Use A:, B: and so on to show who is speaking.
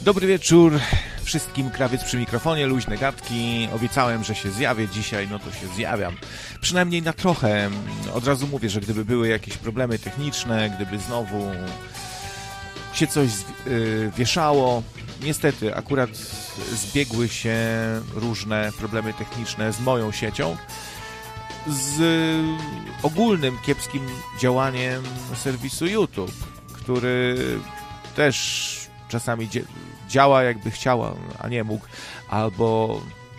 A: Dobry wieczór wszystkim, Krawiec przy mikrofonie, luźne gadki. Obiecałem, że się zjawię dzisiaj, no to się zjawiam. Przynajmniej na trochę. Od razu mówię, że gdyby były jakieś problemy techniczne, gdyby znowu się coś wieszało, niestety akurat zbiegły się różne problemy techniczne z moją siecią, z ogólnym kiepskim działaniem serwisu YouTube, który też czasami działa jakby chciała, a nie mógł, albo